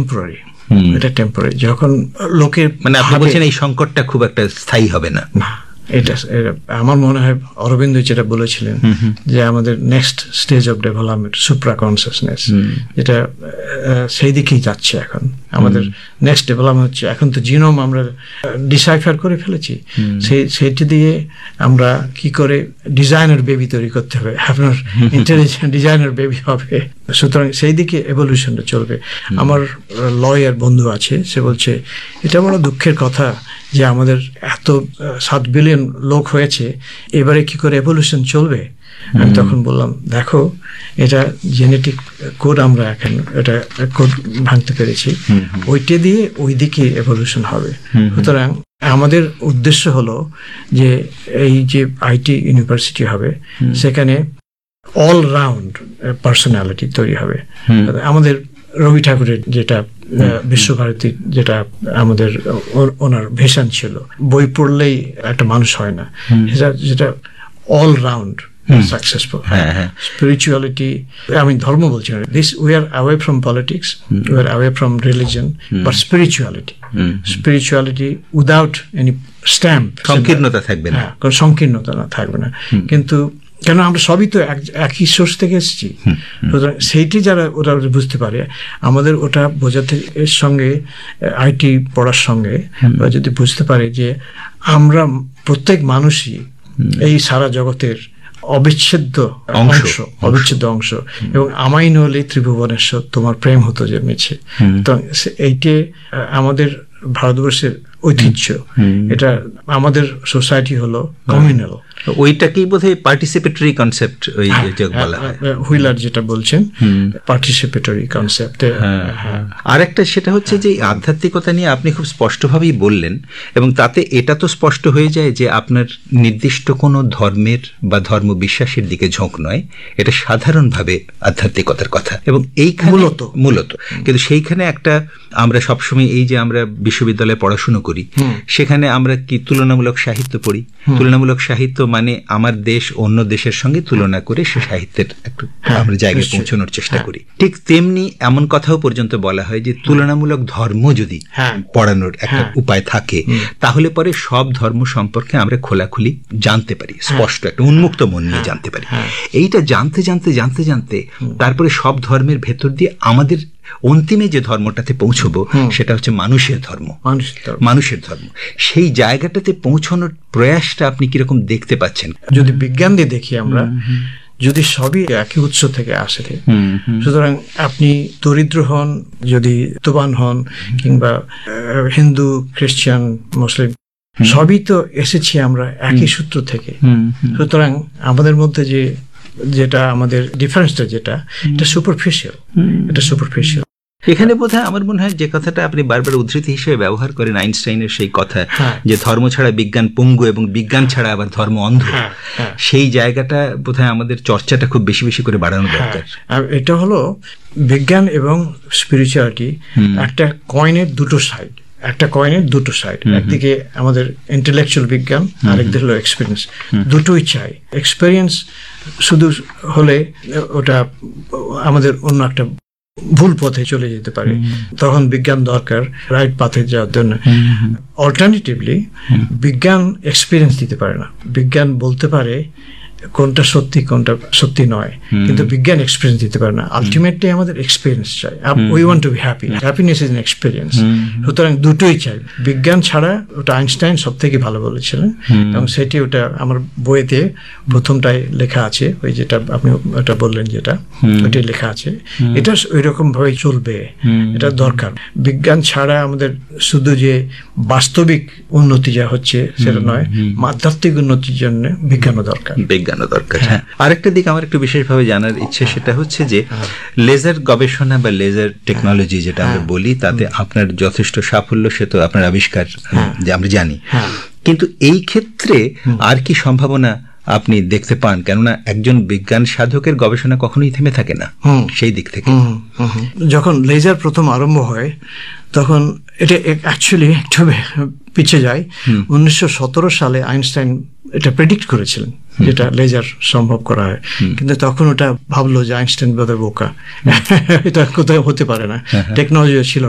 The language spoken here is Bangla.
টেম্পোরারি, এটা টেম্পোরারি। যখন লোকের মানে আপনি বলছেন এই সংকটটা খুব একটা স্থায়ী হবে না। এটা আমার মনে হয় অরবিন্দ যেটা বলেছিলেন যে আমাদের next stage of development supra consciousness, যেটা সেই দিকেই যাচ্ছে এখন। আমাদের নেক্সট ডেভেলপমেন্ট হচ্ছে, এখন তো জিনোম আমরা ডিসাইফার করে ফেলেছি, সেইটি দিয়ে আমরা কি করে ডিজাইনার বেবি তৈরি করতে হবে, আপনার ইন্টেলিজেন্ট ডিজাইনার বেবি হবে। সুতরাং সেই দিকে এভলিউশনটা চলবে। আমার লয়ার বন্ধু আছে, সে বলছে এটা বড় দুঃখের কথা যে আমাদের এত 7 বিলিয়ন লোক হয়েছে, এবারে কি করে এভলিউশন চলবে। আমি তখন বললাম, দেখো এটা জেনেটিক কোড, আমরা এখন এটা কোড ভাঙতে পেরেছি, ওইটা দিয়ে ওই দিকে এভলিউশন হবে। সুতরাং আমাদের উদ্দেশ্য হলো যে এই যে আইটি ইউনিভার্সিটি হবে, সেখানে অলরাউন্ড পার্সোনালিটি তৈরি হবে। আমাদের রবি ঠাকুরের যেটা বিশ্বভারতী, যেটা আমাদের ওনার ভিশন ছিল, বই পড়লেই একটা মানুষ হয় না, যেটা all-round successful. Spirituality, I mean ধর্ম বলছি না, this we are away from politics, we are away from religion, but spirituality without any stamp, সংকীর্ণতা থাকবে না, কোনো সংকীর্ণতা থাকবে না। কিন্তু কেন আমরা সবই তো একই সোর্স থেকে এসেছি, সুতরাং সেইটি যারা ওরা বুঝতে পারে, আমাদের ওটা বোঝাতে এর সঙ্গে আইটি পড়ার সঙ্গে ওরা যদি বুঝতে পারে যে আমরা প্রত্যেক মানুষই এই সারা জগতের অবিচ্ছেদ্য অংশ, এবং আমাই নইলে ত্রিভুবনেশ্বর তোমার প্রেম হতো জন্মেছে। তো এইটে আমাদের ভারতবর্ষের ঐতিহ্য, এটা আমাদের সোসাইটি হলো কমিউনাল। ওইটাকেই বোধহয় পার্টিসিপেটরি কনসেপ্ট বলা হয়, হুইলার যেটা বলছেন পার্টিসিপেটরি কনসেপ্ট। আর একটা সেটা হচ্ছে যে আধ্যাত্মিকতা নিয়ে আপনি খুব স্পষ্টভাবেই বললেন, এবং তাতে এটা তো স্পষ্ট হয়ে যায় যে আপনার নির্দিষ্ট কোনো ধর্মের বা ধর্ম বিশ্বাসের দিকে ঝোঁক নয়, এটা সাধারণভাবে আধ্যাত্মিকতার কথা। এবং এইখানে মূলত কিন্তু সেইখানে একটা, আমরা সবসময় এই যে আমরা বিশ্ববিদ্যালয়ে পড়াশুনো করি, সেখানে আমরা কি তুলনামূলক সাহিত্য পড়ি। তুলনামূলক সাহিত্য মানে আমার দেশ অন্য দেশের সঙ্গে তুলনা করে সে সাহিত্যের একটু আমরা জায়গায় পৌঁছানোর চেষ্টা করি। ঠিক তেমনি এমন কথাও পর্যন্ত বলা হয় যে তুলনামূলক ধর্ম যদি পড়ানোর একটা উপায় থাকে, তাহলে পরে সব ধর্ম সম্পর্কে আমরা খোলাখুলি জানতে পারি, স্পষ্ট একটা উন্মুক্ত মন নিয়ে জানতে পারি। এইটা জানতে জানতে জানতে জানতে তারপরে সব ধর্মের ভেতর দিয়ে আমাদের অন্তিমে যে ধর্মটাতে পৌঁছবো সেটা হচ্ছে মানুষের ধর্ম। সেই জায়গাটাতে পৌঁছানোর প্রয়াসটা আপনি কিরকম দেখতে পাচ্ছেন? যদি বিজ্ঞান দিয়ে দেখি আমরা, যদি সবই একই উৎস থেকে আসে, সুতরাং আপনি দরিদ্র হন, যদি তোবান হন, কিংবা হিন্দু, খ্রিস্টান, মুসলিম, সবই তো এসেছি আমরা একই সূত্র থেকে। সুতরাং আমাদের মধ্যে যেটা আমাদের ডিফারেন্সটা, এটা সুপারফিশিয়াল। এখানে বোধহয় আমার মনে হয় যে কথাটা আপনি বারবার উদ্ধৃতি হিসেবে ব্যবহার করেন, আইনস্টাইনের সেই কথা যে ধর্ম ছাড়া বিজ্ঞান পঙ্গু এবং বিজ্ঞান ছাড়া আবার ধর্ম অন্ধ, সেই জায়গাটা বোধহয় আমাদের চর্চাটা খুব বেশি বেশি করে বাড়ানো দরকার। এটা হলো বিজ্ঞান এবং স্পিরিচুয়ালিটি একটা কয়েনের দুটো সাইড, একদিকে আমাদের ইন্টেলেকচুয়াল বিজ্ঞান, আরেকদিকে হলো এক্সপিরিয়েন্স। দুটোই চাই। এক্সপিরিয়েন্স শুধু হলে ওটা আমাদের অন্য একটা ভুল পথে চলে যেতে পারে, তখন বিজ্ঞান দরকার রাইট পাথে যাওয়ার জন্য। অল্টারনেটিভলি বিজ্ঞান এক্সপিরিয়েন্স দিতে পারে না। বিজ্ঞান বলতে পারে কোনটা সত্যি কোনটা সত্যি নয়, কিন্তু বিজ্ঞান এক্সপিরিয়েন্স দিতে পারে না। আলটিমেটলি আমাদের এক্সপিরিয়েন্স চাই। We want to be happy, happiness is an experience. সুতরাং দুটোই চাই। বিজ্ঞান ছাড়া, ওটা আইনস্টাইন সব থেকে ভালো বলেছিলেন, এবং সেটি ওটা আমার বইতে প্রথমটাই লেখা আছে, ওই যেটা আপনি ওটা বললেন, যেটা ওইটাই লেখা আছে। এটা ওই রকম ভাবে চলবে, এটা দরকার। বিজ্ঞান ছাড়া আমাদের শুধু যে বাস্তবিক উন্নতি যা হচ্ছে সেটা নয়, আধ্যাত্মিক উন্নতির জন্য বিজ্ঞানও দরকার। আরেকটা দিক আমার একটু বিশেষভাবে জানার ইচ্ছে, সেটা হচ্ছে যে লেজার গবেষণা বা লেজার টেকনোলজি যেটা আমরা বলি, তাতে আপনার যথেষ্ট সাফল্য, সে তো আপনার আবিষ্কার যে আমরা জানি। কিন্তু এই ক্ষেত্রে আর কি সম্ভাবনা আপনি দেখতে পান? কেননা একজন বিজ্ঞান সাধকের গবেষণা কখনোই থেমে থাকে না। সেই দিক থেকে যখন লেজার প্রথম আরম্ভ হয়, তখন এটা অ্যাকচুয়ালি একটু পিছিয়ে যায়। 1917 সালে আইনস্টাইন এটা প্রেডিক্ট করেছিলেন, যেটা লেজার সম্ভব করা হয়, কিন্তু তখন ওটা ভাবলো যে আইনস্টাইন বোধহয় বোকা, এটা কোথায় হতে পারে না, টেকনোলজি ছিল